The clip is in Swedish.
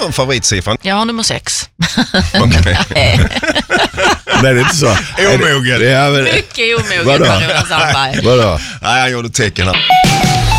någon favoritsiffra? Jag har nummer 6. Okej. Nej, det är inte så. Omogen. Ja, men, Mycket omogen Vadå? Per-Ola Sandberg. vadå? Nej, jag gjorde tecken här.